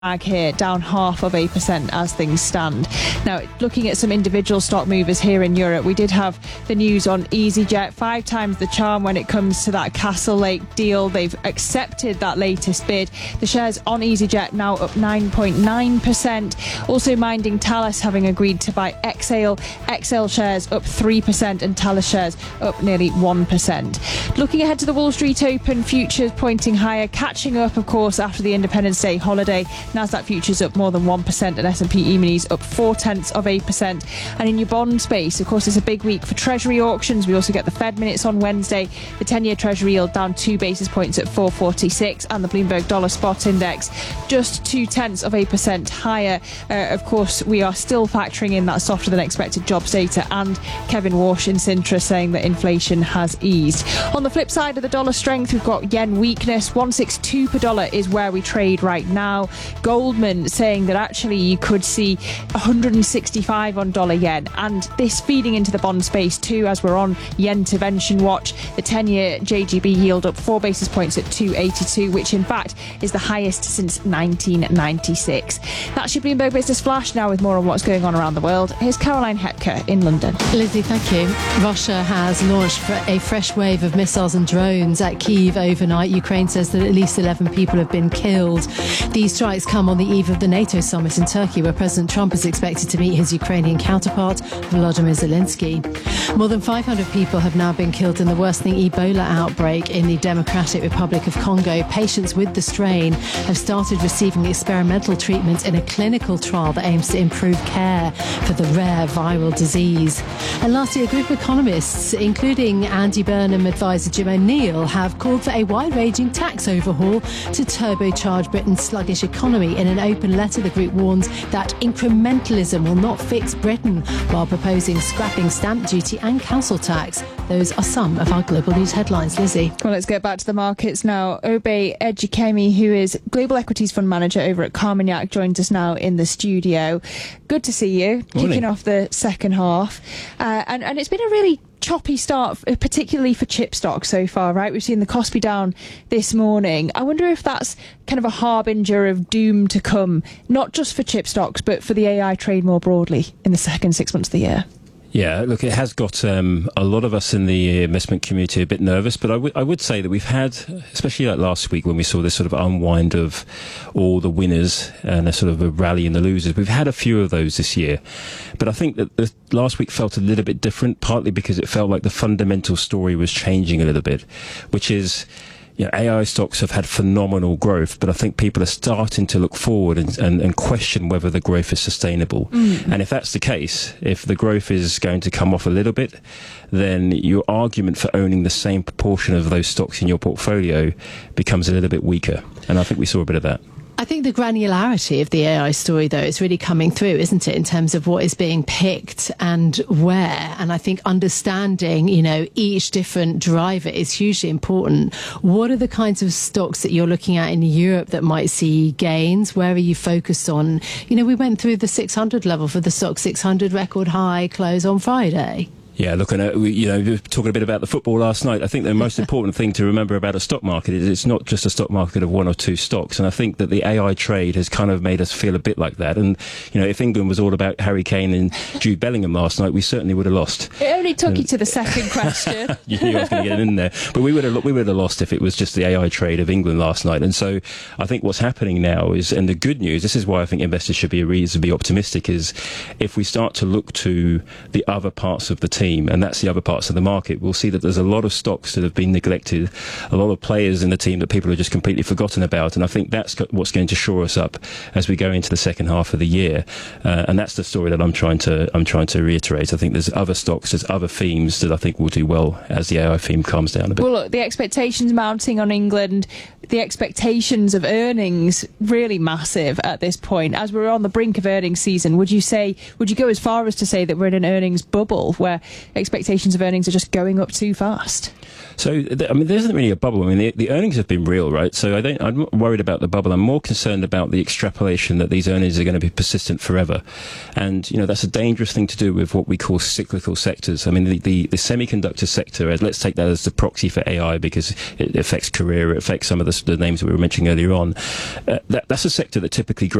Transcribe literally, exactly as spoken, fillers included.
here, down half of a percent as things stand. Now, looking at some individual stock movers here in Europe, we did have the news on EasyJet, five times the charm when it comes to that Castle Lake deal. They've accepted that latest bid. The shares on EasyJet now up nine point nine percent. Also minding Thales having agreed to buy Exhale. Exhale shares up three percent and Thales shares up nearly one percent. Looking ahead to the Wall Street Open, futures pointing higher, catching up, of course, after the Independence Day holiday. Nasdaq futures up more than one percent and S and P E-minis up four tenths of a percent. And in your bond space, of course, it's a big week for Treasury auctions. We also get the Fed minutes on Wednesday. The ten-year Treasury yield down two basis points at four forty-six, and the Bloomberg Dollar Spot Index just two tenths of a percent higher. Uh, of course, we are still factoring in that softer than expected jobs data, and Kevin Walsh in Sintra saying that inflation has eased. On the flip side of the dollar strength, we've got yen weakness. one sixty-two per dollar is where we trade right now. Goldman saying that actually you could see one hundred sixty-five on dollar yen, and this feeding into the bond space too, as we're on yen intervention watch. The ten-year J G B yield up four basis points at two eighty-two, which in fact is the highest since nineteen ninety-six. That's your Bloomberg Business Flash. Now with more on what's going on around the world, here's Caroline Hepker in London. Lizzie, thank you. Russia has launched a fresh wave of missiles and drones at Kyiv overnight. Ukraine says that at least eleven people have been killed. These strikes come on the eve of the NATO summit in Turkey, where President Trump is expected to meet his Ukrainian counterpart, Volodymyr Zelensky. More than five hundred people have now been killed in the worsening Ebola outbreak in the Democratic Republic of Congo. Patients with the strain have started receiving experimental treatment in a clinical trial that aims to improve care for the rare viral disease. And lastly, a group of economists, including Andy Burnham advisor Jim O'Neill, have called for a wide-ranging tax overhaul to turbocharge Britain's sluggish economy. In an open letter, the group warns that incrementalism will not fix Britain, while proposing scrapping stamp duty and council tax. Those are some of our global news headlines. Lizzie. Well, let's get back to the markets now. Obey Ejikemi, who is Global Equities Fund Manager over at Carmignac, joins us now in the studio. Good to see you. Morning. Kicking off the second half. Uh, and, and it's been a really choppy start, particularly for chip stocks so far, right? We've seen the Kospi down this morning. I wonder if that's kind of a harbinger of doom to come, not just for chip stocks, but for the A I trade more broadly in the second six months of the year. Yeah, look, it has got um, a lot of us in the investment community a bit nervous, but I, w- I would say that we've had, especially like last week when we saw this sort of unwind of all the winners and a sort of a rally in the losers, we've had a few of those this year. But I think that the last week felt a little bit different, partly because it felt like the fundamental story was changing a little bit, which is, you know, A I stocks have had phenomenal growth, but I think people are starting to look forward and, and, and question whether the growth is sustainable. Mm. And if that's the case, if the growth is going to come off a little bit, then your argument for owning the same proportion of those stocks in your portfolio becomes a little bit weaker. And I think we saw a bit of that. I think the granularity of the A I story, though, is really coming through, isn't it, in terms of what is being picked and where. And I think understanding, you know, each different driver is hugely important. What are the kinds of stocks that you're looking at in Europe that might see gains? Where are you focused on? You know, we went through the six hundred level for the stock six hundred record high close on Friday. Yeah, look, and, uh, we, you know, we were talking a bit about the football last night. I think the most important thing to remember about a stock market is it's not just a stock market of one or two stocks. And I think that the A I trade has kind of made us feel a bit like that. And, you know, if England was all about Harry Kane and Jude Bellingham last night, we certainly would have lost. It only took and, you to the second question. You knew I was going to get in there. But we would have we would have lost if it was just the A I trade of England last night. And so I think what's happening now is, and the good news, this is why I think investors should be reasonably optimistic, is if we start to look to the other parts of the team, and that's the other parts of the market, we'll see that there's a lot of stocks that have been neglected, a lot of players in the team that people have just completely forgotten about, and I think that's what's going to shore us up as we go into the second half of the year. Uh, and that's the story that I'm trying to I'm trying to reiterate. I think there's other stocks, there's other themes that I think will do well as the A I theme calms down a bit. Well, look, the expectations mounting on England, the expectations of earnings really massive at this point. As we're on the brink of earnings season, would you say, would you go as far as to say that we're in an earnings bubble where expectations of earnings are just going up too fast? So, th- I mean, there isn't really a bubble. I mean, the, the earnings have been real, right? So I don't, I'm not worried about the bubble. I'm more concerned about the extrapolation that these earnings are going to be persistent forever. And, you know, that's a dangerous thing to do with what we call cyclical sectors. I mean, the, the, the semiconductor sector, let's take that as the proxy for A I because it affects career, it affects some of the, the names that we were mentioning earlier on. Uh, that, that's a sector that typically grows